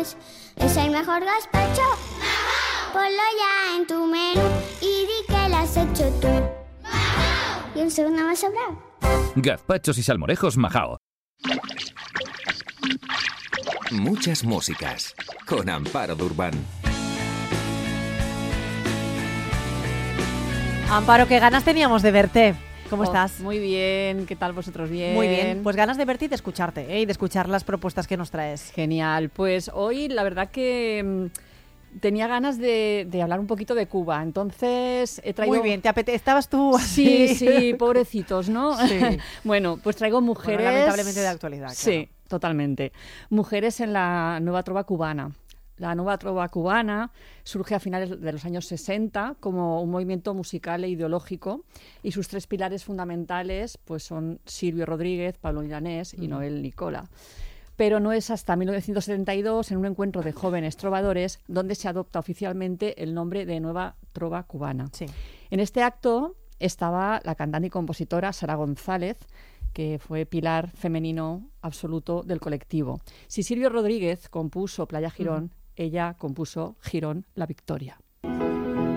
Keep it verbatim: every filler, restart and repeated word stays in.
es, es el mejor gazpacho. Ponlo ya en tu menú y di que lo has hecho tú. Y un segundo más sobrado. Gazpachos y salmorejos Majao. Muchas músicas con Amparo Durban. Amparo, qué ganas teníamos de verte. ¿Cómo Oh, estás? Muy bien, ¿qué tal vosotros? Bien. Muy bien, pues ganas de verte y de escucharte, ¿eh? Y de escuchar las propuestas que nos traes. Genial, pues hoy la verdad que mmm, tenía ganas de, de hablar un poquito de Cuba, entonces he traído... Muy bien, ¿te apete... ¿estabas tú Sí, así? sí, pobrecitos, ¿no? Sí. Bueno, pues traigo mujeres... Bueno, lamentablemente de actualidad, claro. Sí, totalmente. Mujeres en la nueva trova cubana. La nueva trova cubana surge a finales de los años sesenta como un movimiento musical e ideológico y sus tres pilares fundamentales pues son Silvio Rodríguez, Pablo Milanés y Mm. Noel Nicola. Pero no es hasta mil novecientos setenta y dos, en un encuentro de jóvenes trovadores, donde se adopta oficialmente el nombre de Nueva Trova Cubana. Sí. En este acto estaba la cantante y compositora Sara González, que fue pilar femenino absoluto del colectivo. Si Silvio Rodríguez compuso Playa Girón, Uh-huh. ella compuso Girón, la Victoria.